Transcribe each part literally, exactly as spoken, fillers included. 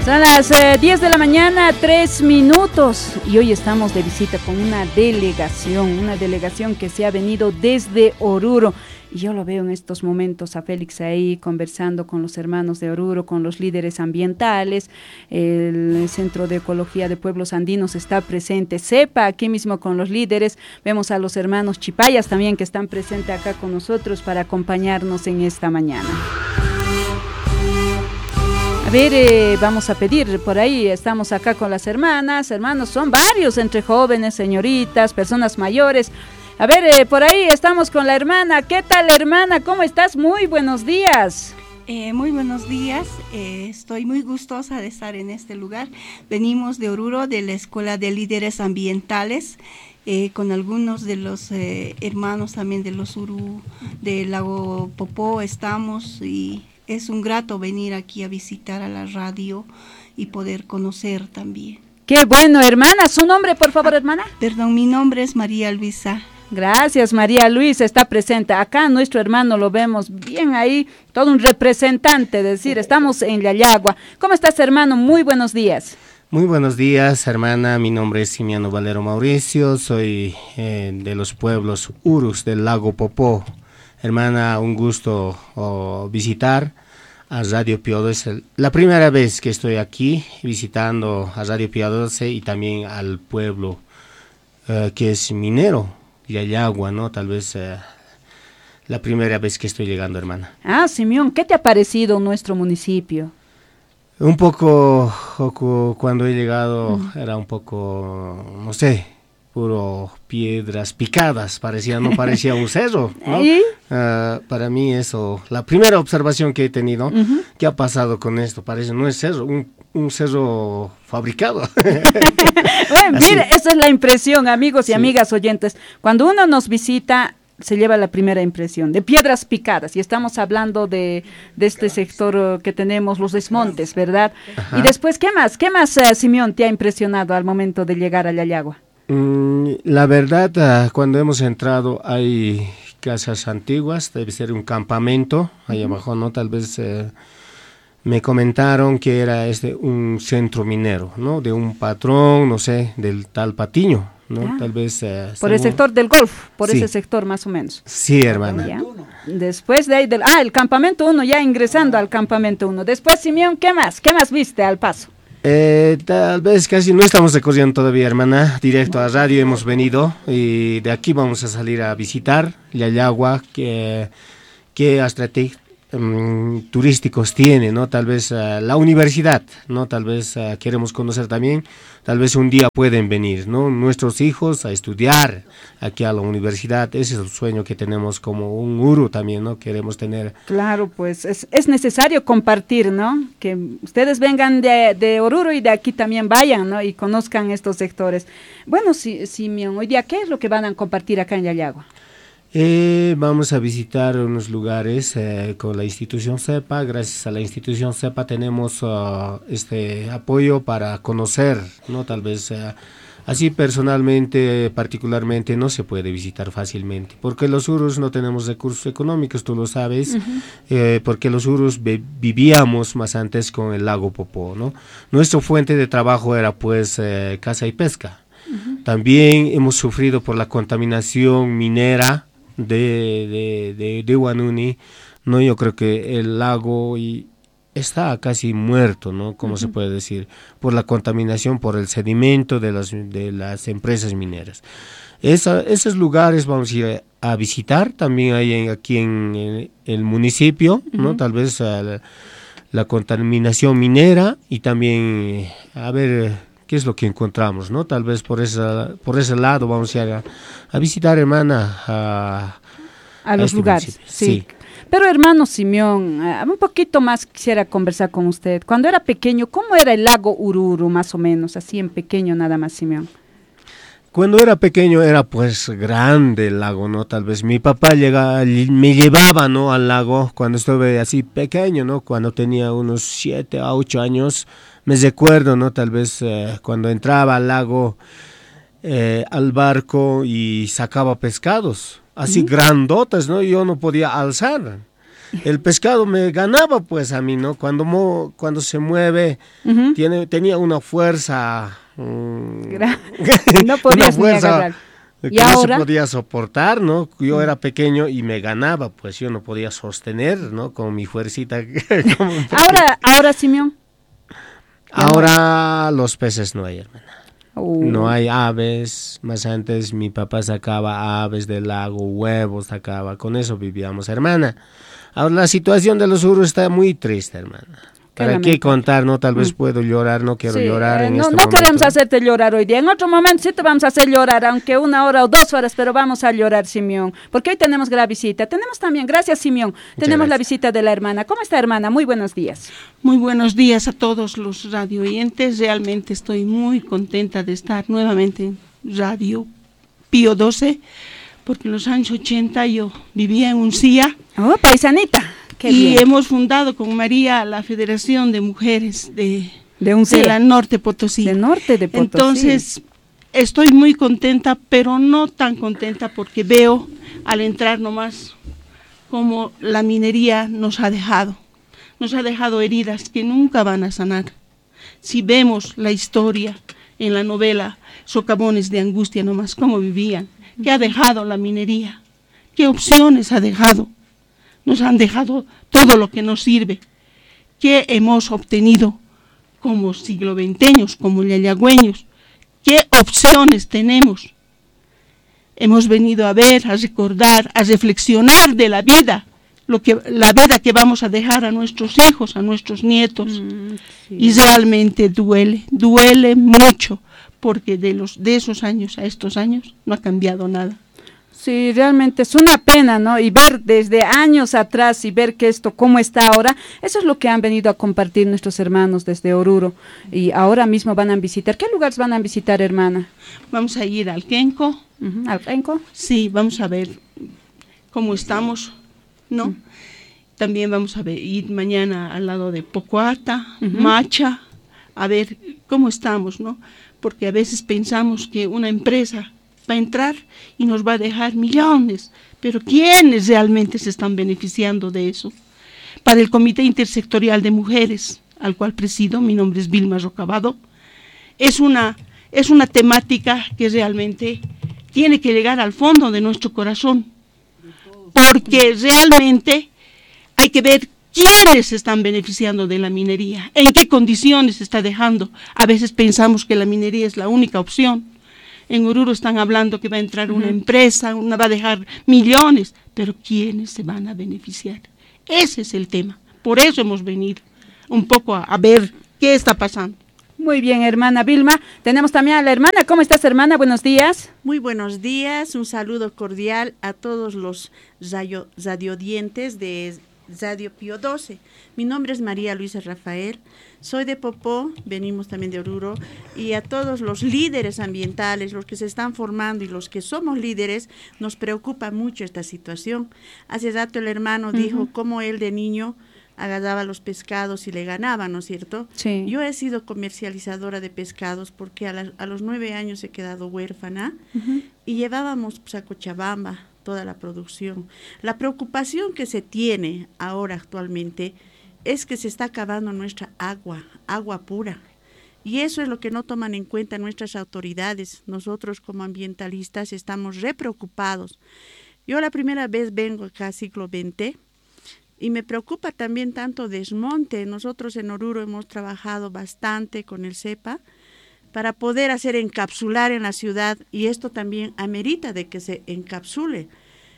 Son las eh, diez de la mañana, tres minutos, y hoy estamos de visita con una delegación, una delegación que se ha venido desde Oruro. Y yo lo veo en estos momentos a Félix ahí conversando con los hermanos de Oruro, con los líderes ambientales. El Centro de Ecología de Pueblos Andinos está presente, CEPA aquí mismo con los líderes. Vemos a los hermanos Chipayas también que están presentes acá con nosotros para acompañarnos en esta mañana. A ver, eh, vamos a pedir por ahí, estamos acá con las hermanas, hermanos, son varios entre jóvenes, señoritas, personas mayores. A ver, eh, por ahí estamos con la hermana. ¿Qué tal, hermana? ¿Cómo estás? Muy buenos días. Eh, muy buenos días, eh, estoy muy gustosa de estar en este lugar. Venimos de Oruro, de la Escuela de Líderes Ambientales, eh, con algunos de los eh, hermanos también de los Uru, del Lago Popó estamos, y es un grato venir aquí a visitar a la radio y poder conocer también. Qué bueno, hermana. ¿Su nombre, por favor, hermana? Perdón, mi nombre es María Luisa. Gracias, María Luisa, está presente. Acá nuestro hermano lo vemos bien ahí, todo un representante, es decir, estamos en Yayagua. ¿Cómo estás, hermano? Muy buenos días. Muy buenos días, hermana. Mi nombre es Simiano Valero Mauricio, soy eh, de los pueblos Urus del Lago Popó. Hermana, un gusto oh, visitar a Radio Pío doce. La primera vez que estoy aquí visitando a Radio Pío doce y también al pueblo eh, que es minero, Yayagua, ¿no? Tal vez eh, la primera vez que estoy llegando, hermana. Ah, Simeón, ¿qué te ha parecido nuestro municipio? Un poco, poco cuando he llegado mm. era un poco, no sé, puro piedras picadas, parecía, no parecía un cerro, ¿no? ¿Y? Uh, para mí eso, la primera observación que he tenido, uh-huh. ¿qué ha pasado con esto? Parece, no es cerro, un, un cerro fabricado. Bueno, mire, esa es la impresión, amigos y sí. amigas oyentes. Cuando uno nos visita, se lleva la primera impresión de piedras picadas, y estamos hablando de, de este sector que tenemos, los desmontes, ¿verdad? Ajá. Y después, ¿qué más? ¿Qué más, uh, Simeón, te ha impresionado al momento de llegar a Yayagua? Mm, la verdad, uh, cuando hemos entrado hay casas antiguas, debe ser un campamento, ahí uh-huh. abajo, ¿no? Tal vez uh, me comentaron que era este un centro minero, ¿no? De un patrón, no sé, del tal Patiño, ¿no? Ah, tal vez... Uh, por según... el sector del Golf, por sí. ese sector más o menos. Sí, hermana. ¿Ya? Después de ahí, del, ah, el campamento uno, ya ingresando al campamento uno. Después, Simeón, ¿qué más? ¿Qué más viste al paso? Eh, tal vez casi no estamos recorriendo todavía, hermana, directo a radio hemos venido y de aquí vamos a salir a visitar Yayagua, que, que atractivos um, turísticos tiene, ¿no? Tal vez uh, la universidad, ¿no? Tal vez uh, queremos conocer también, tal vez un día pueden venir, ¿no? Nuestros hijos a estudiar aquí a la universidad, ese es el sueño que tenemos como un Uru también, ¿no? Queremos tener. Claro, pues es, es necesario compartir, ¿no? Que ustedes vengan de, de Oruro y de aquí también vayan, ¿no? Y conozcan estos sectores. Bueno, si, Simeón, hoy día, ¿qué es lo que van a compartir acá en Yayagua? Eh, vamos a visitar unos lugares eh, con la institución CEPA. Gracias a la institución CEPA tenemos uh, este apoyo para conocer, ¿no? Tal vez uh, así personalmente, particularmente, no se puede visitar fácilmente, porque los urus no tenemos recursos económicos, tú lo sabes, uh-huh. eh, porque los urus be- vivíamos más antes con el lago Popó, ¿no? Nuestra fuente de trabajo era pues eh, caza y pesca. Uh-huh. También hemos sufrido por la contaminación minera de, de, de, de Huanuni, ¿no? Yo creo que el lago y está casi muerto, ¿no? Como uh-huh. se puede decir, por la contaminación, por el sedimento de las, de las empresas mineras. Esa, esos lugares vamos a ir a, a visitar, también hay en, aquí en, en el municipio, ¿no? Uh-huh. Tal vez a la, la contaminación minera y también a ver qué es lo que encontramos, ¿no? Tal vez por esa, por ese lado vamos a ir a, a visitar, hermana, a, a, a los este lugares, sí. sí. Pero hermano Simeón, uh, un poquito más quisiera conversar con usted. Cuando era pequeño, ¿cómo era el lago Ururu, más o menos, así en pequeño nada más, Simeón? Cuando era pequeño era pues grande el lago, ¿no? Tal vez mi papá llega, me llevaba, ¿no? Al lago cuando estuve así pequeño, ¿no? Cuando tenía unos siete a ocho años, me recuerdo, ¿no? Tal vez eh, cuando entraba al lago, eh, al barco y sacaba pescados, así ¿Mm? grandotes, ¿no? Yo no podía alzar. el pescado me ganaba pues a mí, ¿no? Cuando, mo, cuando se mueve, uh-huh. tiene, tenía una fuerza... Um, no podías ni agarrar. Que ¿Y no ahora? se podía soportar, ¿no? Yo era pequeño y me ganaba, pues yo no podía sostener, ¿no? Con mi fuercita. ahora, ahora, Simeón. Ahora los peces no hay, hermana. Uh. No hay aves. Más antes mi papá sacaba aves del lago, huevos sacaba. Con eso vivíamos, hermana. Ahora la situación de los urus está muy triste, hermana. ¿Para qué contar? No, tal vez mm. puedo llorar, no quiero sí, llorar en eh, no, este no momento. queremos hacerte llorar hoy día. En otro momento sí te vamos a hacer llorar, aunque una hora o dos horas, pero vamos a llorar, Simeón. Porque hoy tenemos gran visita. Tenemos también, gracias, Simeón, Muchas tenemos gracias. La visita de la hermana. ¿Cómo está, hermana? Muy buenos días. Muy buenos días a todos los radio oyentes. Realmente estoy muy contenta de estar nuevamente en Radio Pío doce, porque en los años ochenta yo vivía en Uncía. Oh, paisanita. Qué y bien. Hemos fundado con María la Federación de Mujeres de, de, un de la Norte Potosí. De Norte de Potosí. Entonces, estoy muy contenta, pero no tan contenta porque veo al entrar nomás como la minería nos ha dejado. Nos ha dejado heridas que nunca van a sanar. Si vemos la historia en la novela Socavones de Angustia nomás, cómo vivían, qué ha dejado la minería, qué opciones ha dejado. Nos han dejado todo lo que nos sirve. ¿Qué hemos obtenido como sigloventeños, como yayagüeños? ¿Qué opciones tenemos? Hemos venido a ver, a recordar, a reflexionar de la vida, lo que, la vida que vamos a dejar a nuestros hijos, a nuestros nietos. Mm, sí. Y realmente duele, duele mucho, porque de, los, de esos años a estos años no ha cambiado nada. Sí, realmente es una pena, ¿no? Y ver desde años atrás y ver que esto, cómo está ahora, eso es lo que han venido a compartir nuestros hermanos desde Oruro. Y ahora mismo van a visitar. ¿Qué lugares van a visitar, hermana? Vamos a ir al Kenco. Uh-huh. ¿Al Kenco? Sí, vamos a ver cómo estamos, ¿no? Uh-huh. También vamos a ver, ir mañana al lado de Pocoata, uh-huh. Macha, a ver cómo estamos, ¿no? Porque a veces pensamos que una empresa va a entrar y nos va a dejar millones, pero ¿quiénes realmente se están beneficiando de eso? Para el Comité Intersectorial de Mujeres, al cual presido, mi nombre es Vilma Rocabado, es una, es una temática que realmente tiene que llegar al fondo de nuestro corazón, porque realmente hay que ver quiénes se están beneficiando de la minería, en qué condiciones se está dejando. A veces pensamos que la minería es la única opción. En Oruro están hablando que va a entrar una uh-huh. empresa, una va a dejar millones, pero ¿quiénes se van a beneficiar? Ese es el tema. Por eso hemos venido un poco a, a ver qué está pasando. Muy bien, hermana Vilma. Tenemos también a la hermana. ¿Cómo estás, hermana? Buenos días. Muy buenos días. Un saludo cordial a todos los radio, radiodientes de Radio Pío doce. Mi nombre es María Luisa Rafael. Soy de Popó, venimos también de Oruro, y a todos los líderes ambientales, los que se están formando y los que somos líderes, nos preocupa mucho esta situación. Hace rato el hermano uh-huh. dijo cómo él de niño agarraba los pescados y le ganaba, ¿no es cierto? Sí. Yo he sido comercializadora de pescados porque a, la, a los nueve años he quedado huérfana uh-huh. y llevábamos pues, a Cochabamba toda la producción. La preocupación que se tiene ahora actualmente es que se está acabando nuestra agua, agua pura. Y eso es lo que no toman en cuenta nuestras autoridades. Nosotros como ambientalistas estamos re preocupados. Yo la primera vez vengo acá, siglo veinte, y me preocupa también tanto desmonte. Nosotros en Oruro hemos trabajado bastante con el CEPA para poder hacer encapsular en la ciudad, y esto también amerita de que se encapsule.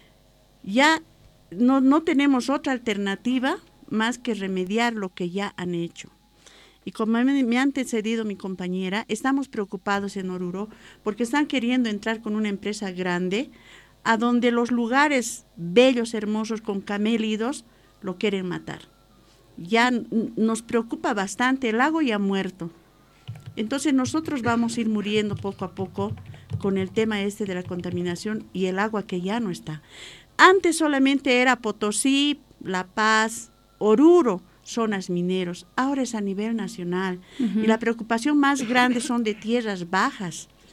Ya no, no tenemos otra alternativa más que remediar lo que ya han hecho. Y como me, me ha antecedido mi compañera, estamos preocupados en Oruro porque están queriendo entrar con una empresa grande a donde los lugares bellos, hermosos, con camélidos, lo quieren matar. Ya n- nos preocupa bastante, el lago ya ha muerto. Entonces nosotros vamos a ir muriendo poco a poco con el tema este de la contaminación y el agua que ya no está. Antes solamente era Potosí, La Paz, Oruro, zonas mineros, ahora es a nivel nacional. Uh-huh. Y la preocupación más grande son de tierras bajas.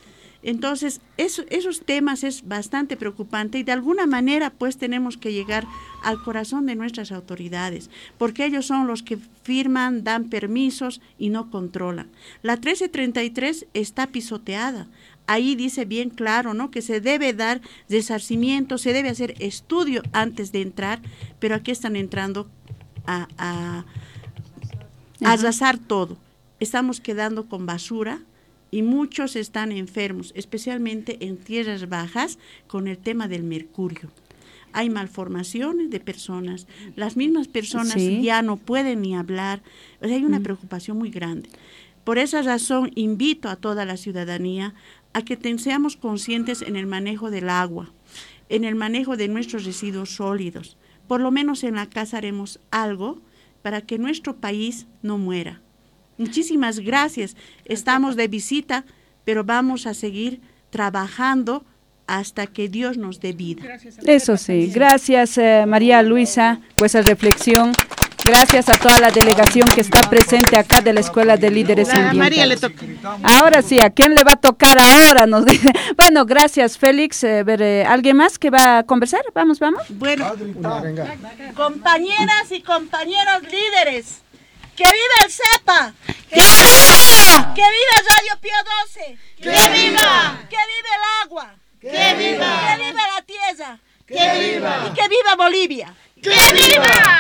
Entonces, eso, esos temas es bastante preocupante y de alguna manera pues tenemos que llegar al corazón de nuestras autoridades, porque ellos son los que firman, dan permisos y no controlan. La trece treinta y tres está pisoteada. Ahí dice bien claro, ¿no?, que se debe dar resarcimiento, se debe hacer estudio antes de entrar, pero aquí están entrando a, a, a arrasar todo. Estamos quedando con basura y muchos están enfermos, especialmente en tierras bajas, con el tema del mercurio. Hay malformaciones de personas, las mismas personas sí. ya no pueden ni hablar, o sea, hay una mm. preocupación muy grande. Por esa razón invito a toda la ciudadanía a que ten, seamos conscientes en el manejo del agua, en el manejo de nuestros residuos sólidos. Por lo menos en la casa haremos algo para que nuestro país no muera. Muchísimas gracias. Estamos de visita, pero vamos a seguir trabajando hasta que Dios nos dé vida. Eso sí. Gracias, eh, María Luisa, por esa reflexión. Gracias a toda la delegación que está presente acá de la Escuela de Líderes Ambientales. María le toca. Ahora sí, ¿a quién le va a tocar ahora? Nos dice. Bueno, gracias, Félix. Eh, ver, eh, ¿alguien más que va a conversar? Vamos, vamos. Bueno, compañeras y compañeros líderes, ¡que viva el CEPA! ¡Que viva! ¡Que viva Radio Pío doce! ¡Que viva! ¡Que viva el agua! ¡Que viva! ¡Que viva la tierra! ¡Que viva! ¡Y que viva Bolivia! ¡Que viva!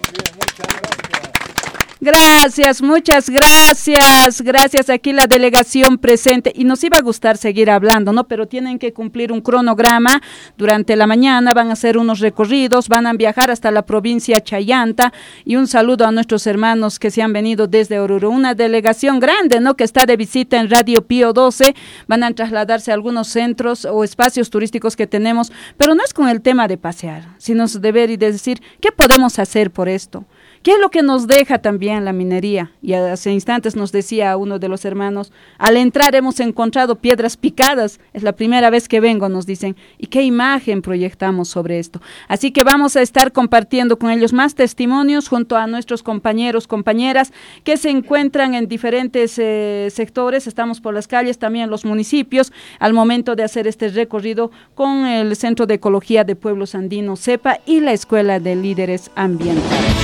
Gracias, muchas gracias, gracias aquí la delegación presente y nos iba a gustar seguir hablando, ¿no? Pero tienen que cumplir un cronograma durante la mañana, van a hacer unos recorridos, van a viajar hasta la provincia Chayanta y un saludo a nuestros hermanos que se han venido desde Oruro, una delegación grande, ¿no? Que está de visita en Radio Pío doce, van a trasladarse a algunos centros o espacios turísticos que tenemos, pero no es con el tema de pasear, sino de ver y de decir, ¿qué podemos hacer por esto? ¿Qué es lo que nos deja también la minería? Y hace instantes nos decía uno de los hermanos, al entrar hemos encontrado piedras picadas, es la primera vez que vengo, nos dicen, ¿y qué imagen proyectamos sobre esto? Así que vamos a estar compartiendo con ellos más testimonios junto a nuestros compañeros, compañeras que se encuentran en diferentes eh, sectores, estamos por las calles, también los municipios, al momento de hacer este recorrido con el Centro de Ecología de Pueblos Andinos, CEPA, y la Escuela de Líderes Ambientales.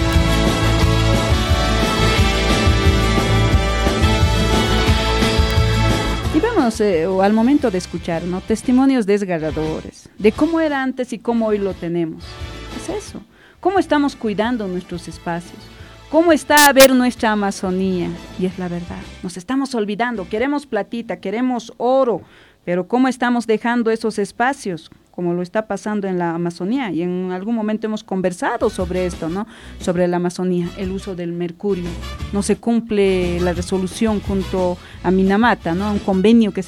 Y vamos eh, al momento de escuchar, ¿no?, testimonios desgarradores de cómo era antes y cómo hoy lo tenemos. Es eso, cómo estamos cuidando nuestros espacios, cómo está a ver nuestra Amazonía. Y es la verdad, nos estamos olvidando, queremos platita, queremos oro, pero cómo estamos dejando esos espacios, como lo está pasando en la Amazonía, y en algún momento hemos conversado sobre esto, ¿no?, sobre la Amazonía, el uso del mercurio. No se cumple la resolución junto a Minamata, ¿no?, un convenio que se